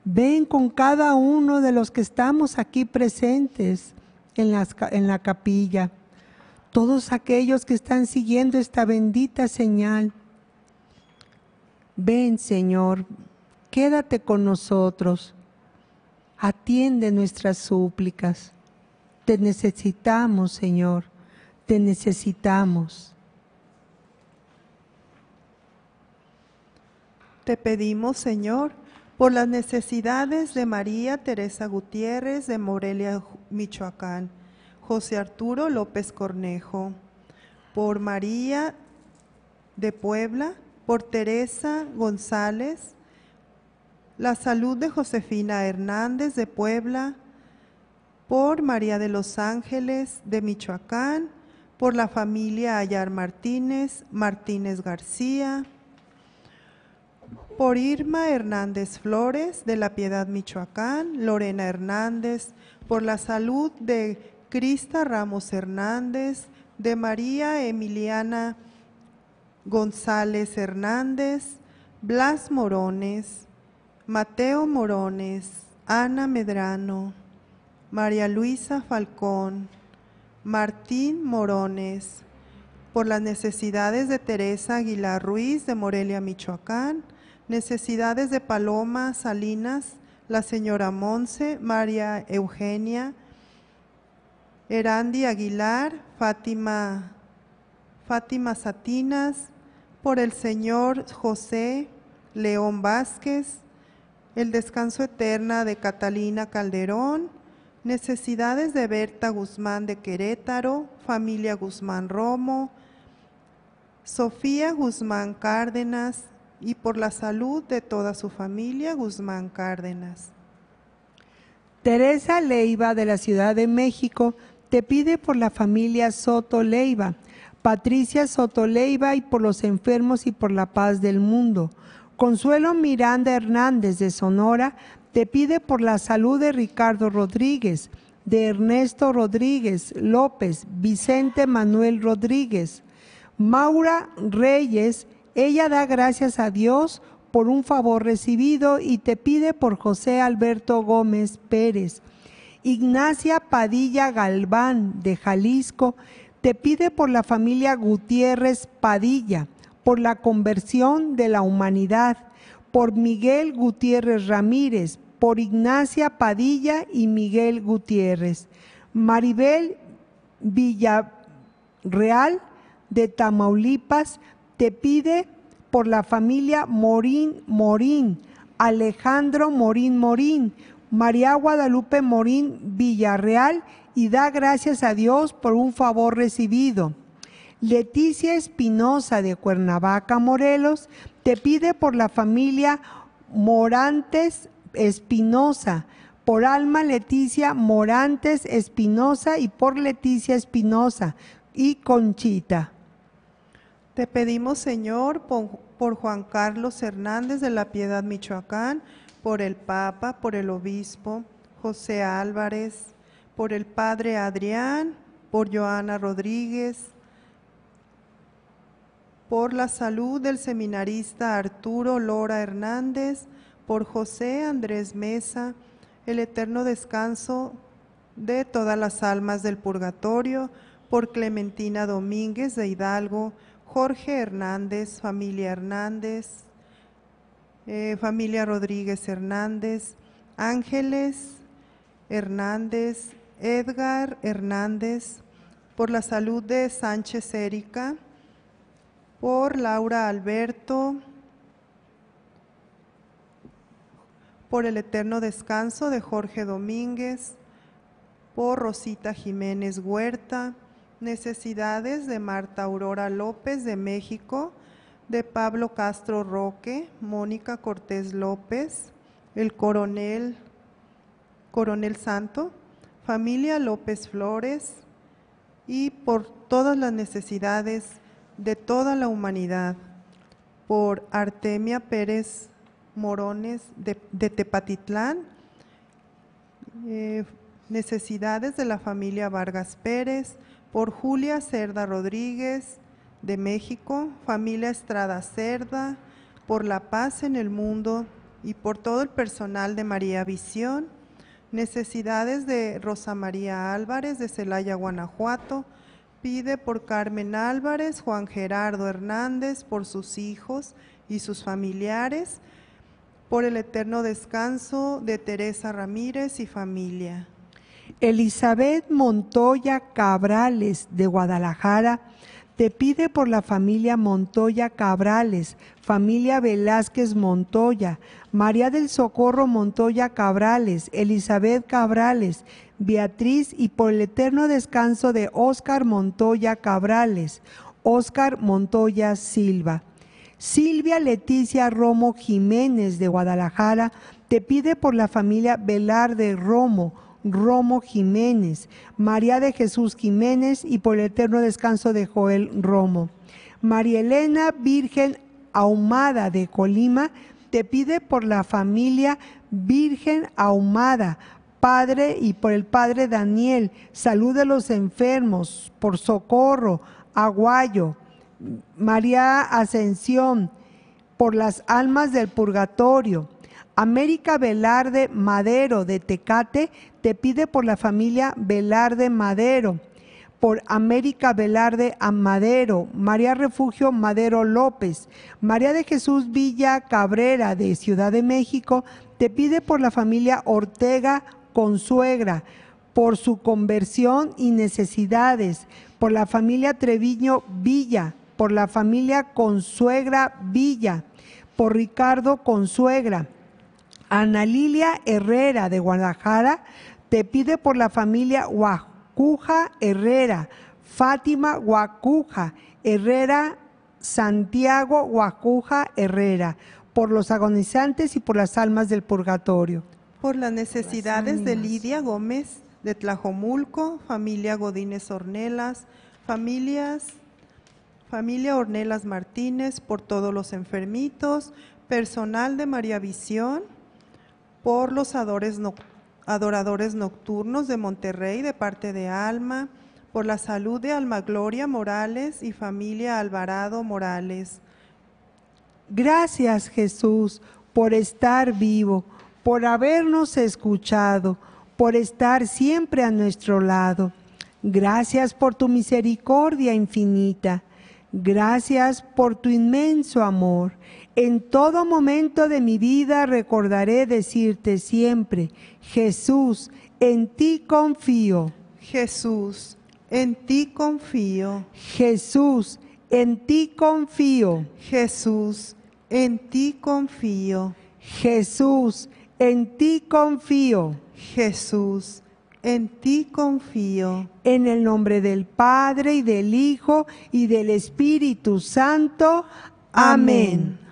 Ven con cada uno de los que estamos aquí presentes en la capilla, todos aquellos que están siguiendo esta bendita señal. Ven, Señor, quédate con nosotros, atiende nuestras súplicas. Te necesitamos, Señor, te necesitamos. Te pedimos, Señor, por las necesidades de María Teresa Gutiérrez de Morelia, Michoacán, José Arturo López Cornejo, por María de Puebla, por Teresa González, la salud de Josefina Hernández de Puebla, por María de los Ángeles de Michoacán, por la familia Ayar Martínez, Martínez García, por Irma Hernández Flores de La Piedad, Michoacán, Lorena Hernández, por la salud de Crista Ramos Hernández, de María Emiliana González Hernández, Blas Morones, Mateo Morones, Ana Medrano, María Luisa Falcón, Martín Morones, por las necesidades de Teresa Aguilar Ruiz de Morelia, Michoacán, necesidades de Paloma Salinas, la señora Monse, María Eugenia, Erandi Aguilar, Fátima Satinas, por el señor José León Vázquez, el descanso eterna de Catalina Calderón, necesidades de Berta Guzmán de Querétaro, familia Guzmán Romo, Sofía Guzmán Cárdenas, y por la salud de toda su familia Guzmán Cárdenas. Teresa Leiva de la Ciudad de México te pide por la familia Soto Leiva, Patricia Soto Leiva y por los enfermos y por la paz del mundo. Consuelo Miranda Hernández de Sonora te pide por la salud de Ricardo Rodríguez, de Ernesto Rodríguez López, Vicente Manuel Rodríguez. Maura Reyes, ella da gracias a Dios por un favor recibido y te pide por José Alberto Gómez Pérez. Ignacia Padilla Galván de Jalisco te pide por la familia Gutiérrez Padilla, por la conversión de la humanidad, por Miguel Gutiérrez Ramírez, por Ignacia Padilla y Miguel Gutiérrez. Maribel Villarreal de Tamaulipas te pide por la familia Morín Morín, Alejandro Morín Morín, María Guadalupe Morín Villarreal y da gracias a Dios por un favor recibido. Leticia Espinosa de Cuernavaca, Morelos, te pide por la familia Morantes Espinosa, por Alma Leticia Morantes Espinosa y por Leticia Espinosa y Conchita. Te pedimos, Señor, por Juan Carlos Hernández de La Piedad, Michoacán, por el Papa, por el Obispo José Álvarez, por el Padre Adrián, por Joana Rodríguez, por la salud del seminarista Arturo Lora Hernández, por José Andrés Mesa, el eterno descanso de todas las almas del purgatorio, por Clementina Domínguez de Hidalgo, Jorge Hernández, familia Hernández, familia Rodríguez Hernández, Ángeles Hernández, Edgar Hernández, por la salud de Sánchez Erika, por Laura Alberto, por el eterno descanso de Jorge Domínguez, por Rosita Jiménez Huerta, necesidades de Marta Aurora López de México, de Pablo Castro Roque, Mónica Cortés López, el Coronel Santo, familia López Flores y por todas las necesidades de toda la humanidad, por Artemia Pérez Morones de Tepatitlán, necesidades de la familia Vargas Pérez, por Julia Cerda Rodríguez de México, familia Estrada Cerda, por la paz en el mundo, y por todo el personal de María Visión. Necesidades de Rosa María Álvarez de Celaya, Guanajuato. Pide por Carmen Álvarez, Juan Gerardo Hernández, por sus hijos y sus familiares, por el eterno descanso de Teresa Ramírez y familia. Elizabeth Montoya Cabrales de Guadalajara te pide por la familia Montoya Cabrales, familia Velázquez Montoya, María del Socorro Montoya Cabrales, Elizabeth Cabrales, Beatriz y por el eterno descanso de Óscar Montoya Cabrales, Óscar Montoya Silva. Silvia Leticia Romo Jiménez de Guadalajara te pide por la familia Velarde Romo Jiménez, María de Jesús Jiménez y por el eterno descanso de Joel Romo. María Elena Virgen Ahumada de Colima te pide por la familia Virgen Ahumada, padre y por el padre Daniel, salud de los enfermos, por Socorro, Aguayo, María Ascensión, por las almas del purgatorio. América Velarde Madero de Tecate te pide por la familia Velarde Madero, por América Velarde Madero, María Refugio Madero López, María de Jesús Villa Cabrera de Ciudad de México te pide por la familia Ortega Consuegra, por su conversión y necesidades, por la familia Treviño Villa, por la familia Consuegra Villa, por Ricardo Consuegra. Ana Lilia Herrera de Guadalajara te pide por la familia Guacuja Herrera, Fátima Guacuja Herrera, Santiago Guacuja Herrera, por los agonizantes y por las almas del purgatorio. Por las necesidades de Lidia Gómez de Tlajomulco, familia Godínez Ornelas, familia Ornelas Martínez, por todos los enfermitos, personal de María Visión, por los adoradores nocturnos de Monterrey de parte de Alma, por la salud de Alma Gloria Morales y familia Alvarado Morales. Gracias, Jesús, por estar vivo, por habernos escuchado, por estar siempre a nuestro lado. Gracias por tu misericordia infinita. Gracias por tu inmenso amor. En todo momento de mi vida recordaré decirte siempre, Jesús, en ti confío. Jesús, en ti confío. Jesús, en ti confío. Jesús, en ti confío. Jesús, en ti confío. Jesús, en ti confío. En el nombre del Padre y del Hijo y del Espíritu Santo. Amén.